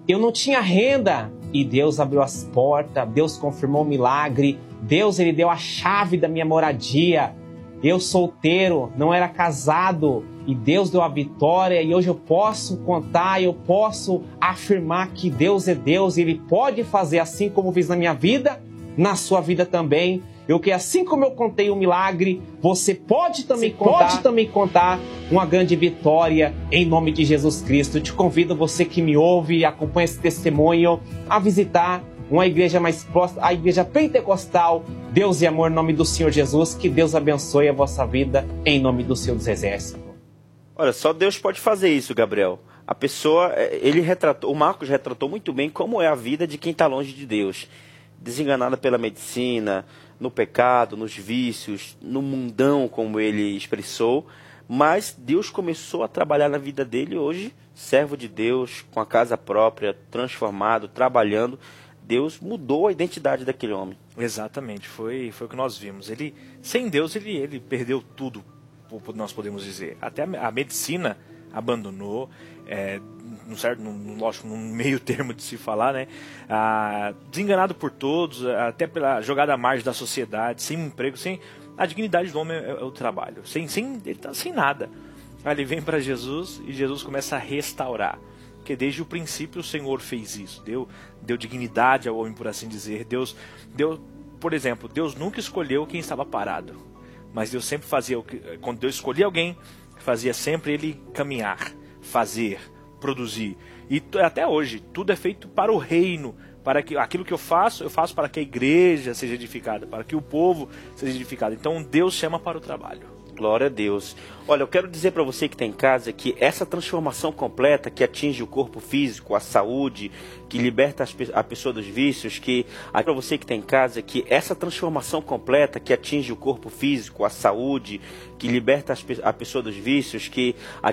Eu não tinha renda e Deus abriu as portas, Deus confirmou o milagre, Deus ele deu a chave da minha moradia. Eu solteiro, não era casado e Deus deu a vitória e hoje eu posso contar, eu posso afirmar que Deus é Deus e Ele pode fazer assim como fez na minha vida, na sua vida também. Eu que assim como eu contei um milagre, você pode também contar uma grande vitória em nome de Jesus Cristo. Eu te convido, você que me ouve e acompanha esse testemunho, a visitar uma igreja mais próxima, a igreja pentecostal, Deus e Amor, em nome do Senhor Jesus. Que Deus abençoe a vossa vida em nome do Senhor dos Exércitos. Olha, só Deus pode fazer isso, Gabriel. A pessoa, o Marcos retratou muito bem como é a vida de quem está longe de Deus. Desenganada pela medicina, no pecado, nos vícios, no mundão, como ele expressou. Mas Deus começou a trabalhar na vida dele hoje, servo de Deus, com a casa própria, transformado, trabalhando. Deus mudou a identidade daquele homem. Exatamente, foi o que nós vimos. Sem Deus, ele perdeu tudo, nós podemos dizer. Até a medicina abandonou, lógico, num meio termo de se falar, né? Desenganado por todos, até pela jogada à margem da sociedade, sem emprego, sem a dignidade do homem é o trabalho, ele tá sem nada. Aí ele vem para Jesus e Jesus começa a restaurar, porque desde o princípio o Senhor fez isso, deu dignidade ao homem, por assim dizer. Deus, por exemplo, Deus nunca escolheu quem estava parado, mas Deus sempre fazia, quando Deus escolhia alguém, fazia sempre ele caminhar, fazer, produzir. E até hoje, tudo é feito para o reino, para que aquilo que eu faço para que a igreja seja edificada, para que o povo seja edificado. Então Deus chama para o trabalho. Glória a Deus. Olha, eu quero dizer para você que está em casa que essa transformação completa que atinge o corpo físico, a saúde, que liberta a pessoa dos vícios, para você que está em casa que essa transformação completa que atinge o corpo físico, a saúde, que liberta a pessoa dos vícios, que